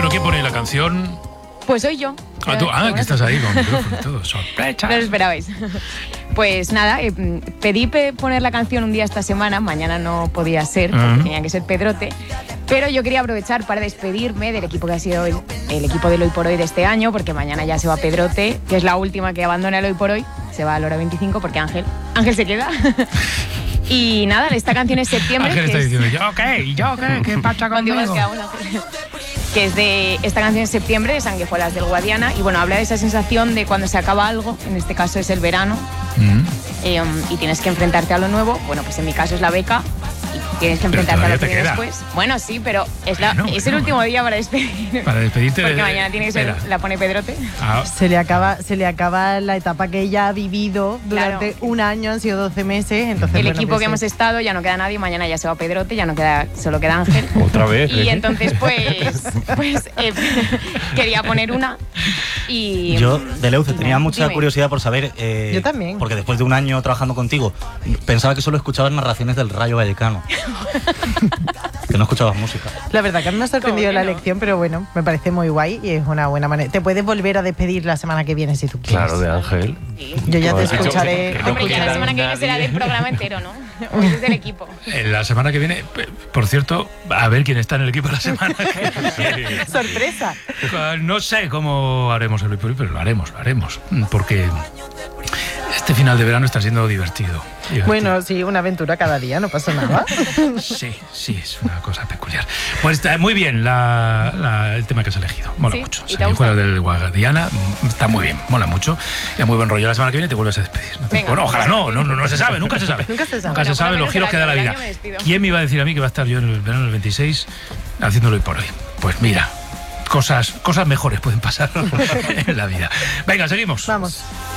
¿quién pone la canción? Pues soy yo. Que estás ahí con el micrófono y todo. ¡Sorpresa! No lo esperabais. Pues nada, pedí poner la canción un día esta semana, mañana no podía ser, porque tenía que ser Pedrote, pero yo quería aprovechar para despedirme del equipo que ha sido el equipo del Hoy por Hoy de este año, porque mañana ya se va Pedrote, que es la última que abandona el Hoy por Hoy, se va a la hora 25 porque Ángel se queda. Y nada, esta canción es Septiembre. Ángel está diciendo, ¿yo qué? ¿Qué pasa contigo? Que es de esta canción es Septiembre, de Sanguijuelas del Guadiana, y bueno, habla de esa sensación de cuando se acaba algo, en este caso es el verano, y tienes que enfrentarte a lo nuevo. Bueno, pues en mi caso es la beca, y tienes que enfrentarte a lo que viene después. Bueno, sí, pero es el último día para despedir. Para despedirte. Porque mañana tiene que ser, la pone Pedrote. Se le acaba la etapa que ella ha vivido durante un año, han sido 12 meses. Entonces, el equipo que hemos estado, ya no queda nadie, mañana ya se va Pedrote, solo queda Ángel. Otra vez. Y entonces quería poner una. Y yo, Deleuze, tenía mucha curiosidad por saber. Yo también. Porque después de un año trabajando contigo, pensaba que solo escuchabas narraciones del Rayo Vallecano. Que no escuchabas música. La verdad que a mí me ha sorprendido la elección, pero bueno, me parece muy guay y es una buena manera. Te puedes volver a despedir la semana que viene si tú quieres. Claro, de Ángel. Yo ya te escucharé. Hombre, ya la semana que viene será del programa entero, ¿no? Hoy es del equipo. La semana que viene, por cierto, a ver quién está en el equipo la semana que viene. ¡Sorpresa! No sé cómo haremos el Hoy por Hoy, pero lo haremos. Porque este final de verano está siendo divertido. Bueno, sí, una aventura cada día, no pasa nada. Sí, es una cosa peculiar. Pues está muy bien el tema que has elegido. Mola mucho. Sanguijuelas del Guadiana está muy bien, mola mucho. Y a muy buen rollo. La semana que viene te vuelves a despedir. Bueno, ojalá no se sabe, nunca se sabe. Nunca se sabe los giros que da la vida. ¿Quién me iba a decir a mí que va a estar yo en el verano del 26 haciéndolo Hoy por Hoy? Pues mira, cosas mejores pueden pasar en la vida. Venga, seguimos. Vamos.